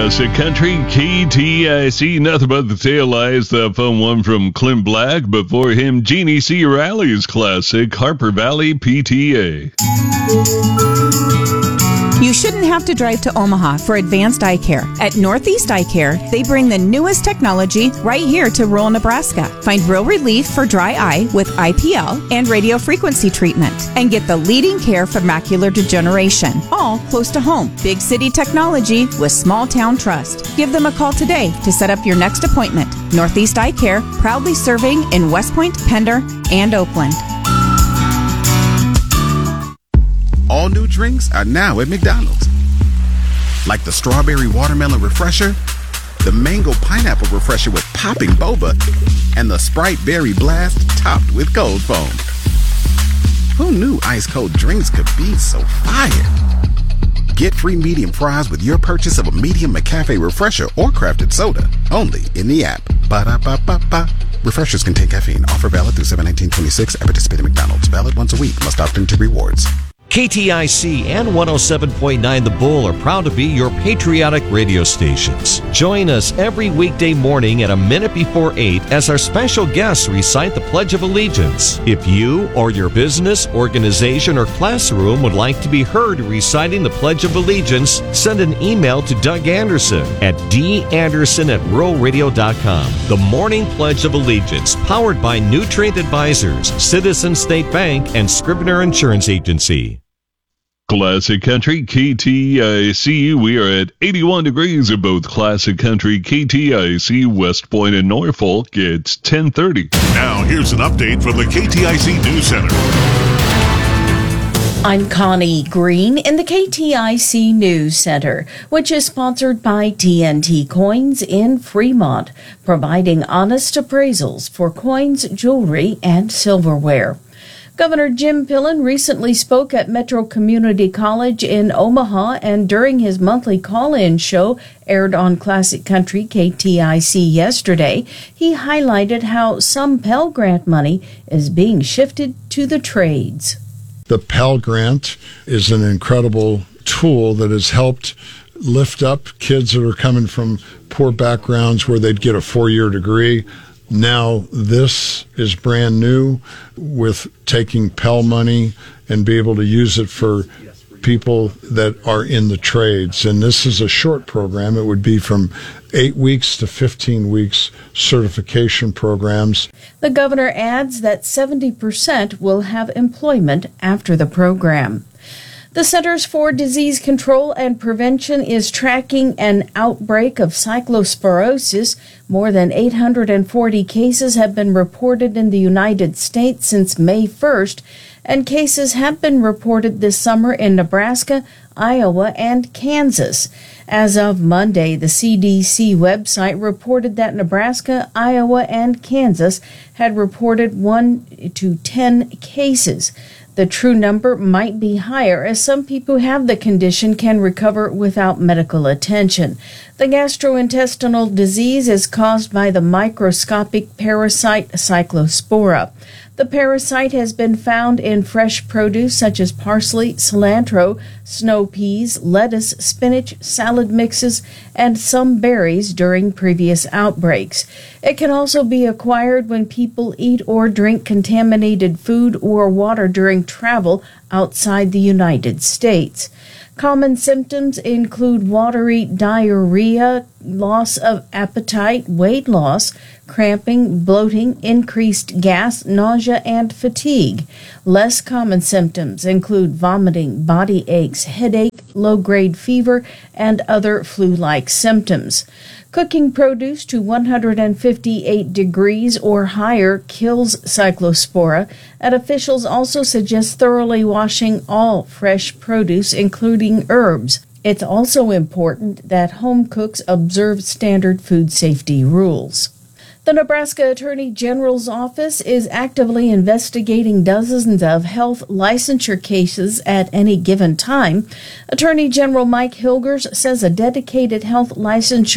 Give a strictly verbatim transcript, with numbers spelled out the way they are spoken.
Classic Country, K T I C, nothing but the tail lights, the fun one from Clint Black. Before him, Jeannie C. Riley's classic, Harper Valley P T A. You shouldn't have to drive to Omaha for advanced eye care. At Northeast Eye Care, they bring the newest technology right here to rural Nebraska. Find real relief for dry eye with I P L and radio frequency treatment. And get the leading care for macular degeneration. All close to home. Big city technology with small town trust. Give them a call today to set up your next appointment. Northeast Eye Care, proudly serving in West Point, Pender, and Oakland. All new drinks are now at McDonald's. Like the strawberry watermelon refresher, the mango pineapple refresher with popping boba, and the Sprite berry blast topped with cold foam. Who knew ice cold drinks could be so fire? Get free medium fries with your purchase of a medium McCafe refresher or crafted soda, only in the app. Ba-da-ba-ba-ba. Refreshers contain caffeine. Offer valid through seven nineteen twenty-six at participating McDonald's. Valid once a week. Must opt into rewards. K T I C and one oh seven point nine The Bull are proud to be your patriotic radio stations. Join us every weekday morning at a minute before eight as our special guests recite the Pledge of Allegiance. If you or your business, organization, or classroom would like to be heard reciting the Pledge of Allegiance, send an email to Doug Anderson at d anderson at rural radio dot com. The Morning Pledge of Allegiance, powered by Nutrient Advisors, Citizen State Bank, and Scribner Insurance Agency. Classic Country, K T I C. We are at eighty-one degrees at both Classic Country, K T I C, West Point, and Norfolk. It's ten thirty. Now, here's an update from the K T I C News Center. I'm Connie Green in the K T I C News Center, which is sponsored by T N T Coins in Fremont, providing honest appraisals for coins, jewelry, and silverware. Governor Jim Pillen recently spoke at Metro Community College in Omaha, and during his monthly call-in show aired on Classic Country K T I C yesterday, he highlighted how some Pell Grant money is being shifted to the trades. The Pell Grant is an incredible tool that has helped lift up kids that are coming from poor backgrounds where they'd get a four-year degree. Now this is brand new with taking Pell money and be able to use it for people that are in the trades. And this is a short program. It would be from eight weeks to fifteen weeks certification programs. The governor adds that seventy percent will have employment after the program. The Centers for Disease Control and Prevention is tracking an outbreak of cyclosporosis. More than eight hundred forty cases have been reported in the United States since May first, and cases have been reported this summer in Nebraska, Iowa, and Kansas. As of Monday, the C D C website reported that Nebraska, Iowa, and Kansas had reported one to ten cases. The true number might be higher, as some people who have the condition can recover without medical attention. The gastrointestinal disease is caused by the microscopic parasite Cyclospora. The parasite has been found in fresh produce such as parsley, cilantro, snow peas, lettuce, spinach, salad mixes, and some berries during previous outbreaks. It can also be acquired when people eat or drink contaminated food or water during travel outside the United States. Common symptoms include watery diarrhea, loss of appetite, weight loss, cramping, bloating, increased gas, nausea, and fatigue. Less common symptoms include vomiting, body aches, headache, low-grade fever, and other flu-like symptoms. Cooking produce to one hundred fifty-eight degrees or higher kills Cyclospora, and officials also suggest thoroughly washing all fresh produce, including herbs. It's also important that home cooks observe standard food safety rules. The Nebraska Attorney General's office is actively investigating dozens of health licensure cases at any given time. Attorney General Mike Hilgers says a dedicated health licensure